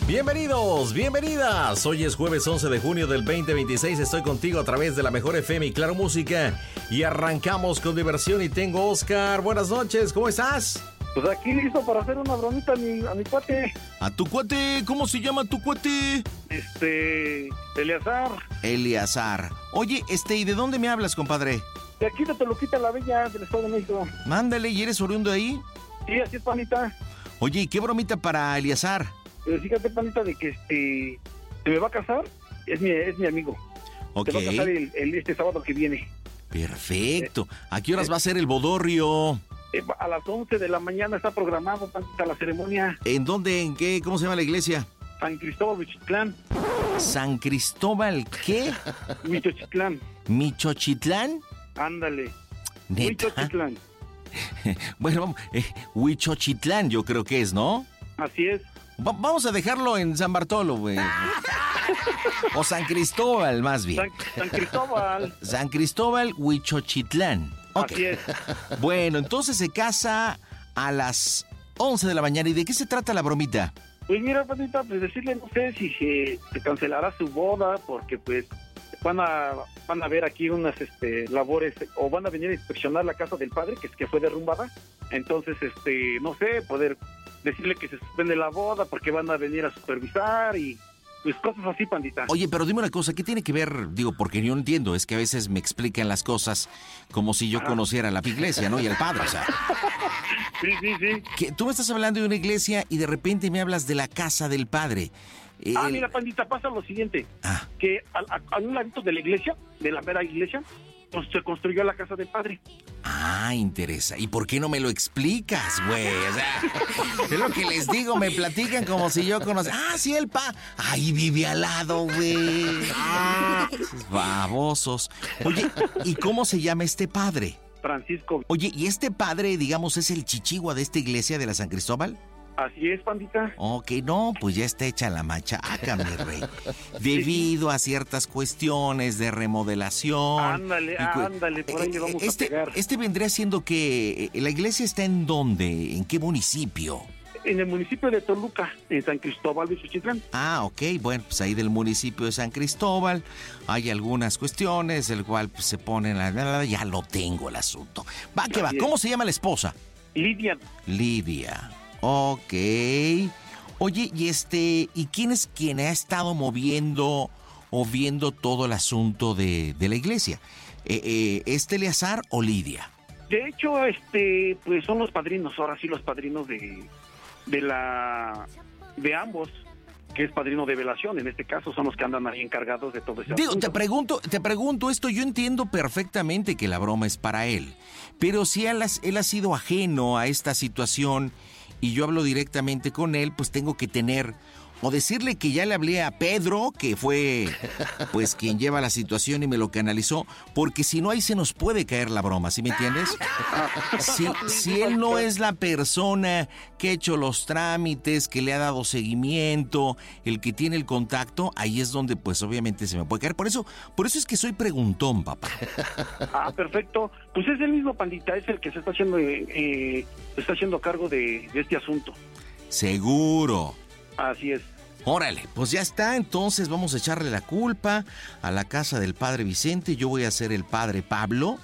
Bienvenidos, bienvenidas. Hoy es jueves 11 de junio del 2026. Estoy contigo a través de la mejor FM y Claro Música. Y arrancamos con diversión y tengo Oscar. Buenas noches, ¿cómo estás? Pues aquí listo para hacer una bromita a mi cuate. ¿A tu cuate? ¿Cómo se llama tu cuate? Eleazar. Eleazar. Oye, ¿y de dónde me hablas, compadre? De aquí de Toluquita la Bella, del Estado de México. Mándale, ¿y eres oriundo de ahí? Sí, así es, panita. Oye, ¿y qué bromita para Eleazar? Fíjate, panita, de que se me va a casar, es mi amigo. Ok. Se va a casar este sábado que viene. Perfecto. ¿A qué horas va a ser el bodorrio? A las 11 de la mañana está programado, panita, la ceremonia. ¿En dónde? ¿En qué? ¿Cómo se llama la iglesia? San Cristóbal, Michochitlán. ¿San Cristóbal qué? Michochitlán. ¿Michochitlán? Ándale. ¿Neta? Michochitlán. Bueno, vamos, Huichochitlán yo creo que es, ¿no? Así es. Vamos a dejarlo en San Bartolo, güey. O San Cristóbal, más bien. San Cristóbal. San Cristóbal, Huichochitlán. Okay. Así es. Bueno, entonces se casa a las 11 de la mañana. ¿Y de qué se trata la bromita? Pues mira, panita, pues decirle, no sé si se cancelará su boda, porque pues van a ver aquí unas labores, o van a venir a inspeccionar la casa del padre, que fue derrumbada. Entonces, no sé, poder decirle que se suspende la boda porque van a venir a supervisar y pues cosas así, pandita. Oye, pero dime una cosa, ¿qué tiene que ver? Digo, porque yo no entiendo, es que a veces me explican las cosas como si yo conociera la iglesia, ¿no? Y el padre, o sea. Sí. Que tú me estás hablando de una iglesia y de repente me hablas de la casa del padre. Mira, pandita, pasa lo siguiente, que a un ladito de la iglesia, de la mera iglesia, pues se construyó la casa del padre. Interesa. ¿Y por qué no me lo explicas, güey? O sea, es lo que les digo, me platican como si yo conociera. Sí, ahí vive al lado, güey. Esos babosos. Oye, ¿y cómo se llama este padre? Francisco. Oye, ¿y este padre, digamos, es el chichigua de esta iglesia de la San Cristóbal? Así es, pandita. Ok, no, pues ya está hecha la machaca, mi rey. Debido a ciertas cuestiones de remodelación. Ándale, por ahí le vamos a pegar. Vendría siendo que la iglesia está ¿en dónde? ¿En qué municipio? En el municipio de Toluca, en San Cristóbal, Michochitlán. Ok, bueno, pues ahí del municipio de San Cristóbal hay algunas cuestiones, el cual pues, se pone en la... Ya lo tengo el asunto. Va que va, ¿cómo se llama la esposa? Lidia. Ok. Oye, ¿y quién es quien ha estado moviendo o viendo todo el asunto de la iglesia? ¿Es Eleazar o Lidia? De hecho, pues son los padrinos, ahora sí los padrinos de ambos, que es padrino de velación, en este caso son los que andan ahí encargados de todo ese asunto. Te pregunto esto, yo entiendo perfectamente que la broma es para él, pero si él ha sido ajeno a esta situación y yo hablo directamente con él, pues tengo que tener, o decirle que ya le hablé a Pedro, que fue pues quien lleva la situación y me lo canalizó, porque si no ahí se nos puede caer la broma, ¿sí me entiendes? Si él no es la persona que ha hecho los trámites, que le ha dado seguimiento, el que tiene el contacto, ahí es donde pues obviamente se me puede caer. Por eso es que soy preguntón, papá. Perfecto. Pues es el mismo, pandita, es el que se está haciendo cargo de este asunto. Seguro. Así es. Órale, pues ya está, entonces vamos a echarle la culpa a la casa del padre Vicente, yo voy a ser el padre Pablo,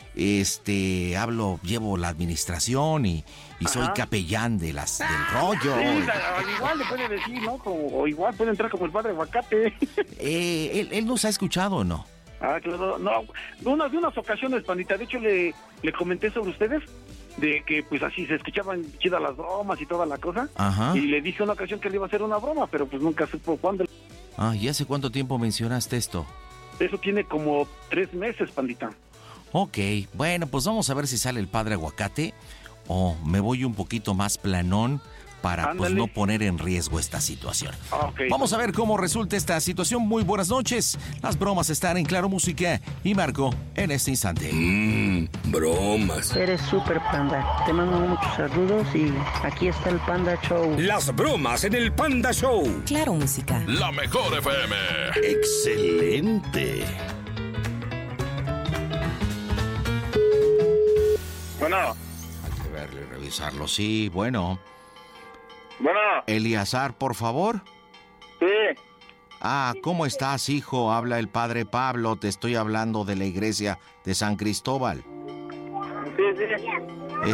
llevo la administración y soy capellán del rollo. Sí, igual le puede decir, ¿no? O igual puede entrar como el padre Aguacate. ¿Él nos ha escuchado o no? Claro, no, de unas ocasiones, pandita, de hecho le comenté sobre ustedes, de que pues así se escuchaban chidas las bromas y toda la cosa. Y le dije una ocasión que le iba a hacer una broma, pero pues nunca supo cuándo. ¿Y hace cuánto tiempo mencionaste esto? Eso tiene como 3 meses, pandita. Ok, bueno, pues vamos a ver si sale el padre Aguacate o me voy un poquito más planón para pues no poner en riesgo esta situación. Vamos a ver cómo resulta esta situación. Muy buenas noches. Las bromas están en Claro Música y Marco en este instante. Bromas. Eres súper, Panda. Te mando muchos saludos y aquí está el Panda Show. Las bromas en el Panda Show. Claro Música. La mejor FM. Excelente. Bueno. Hay que verlo y revisarlo. Sí, bueno. Bueno. Eleazar, por favor. Sí. Ah, ¿cómo estás, hijo? Habla el padre Pablo, te estoy hablando de la iglesia de San Cristóbal. Sí, sí.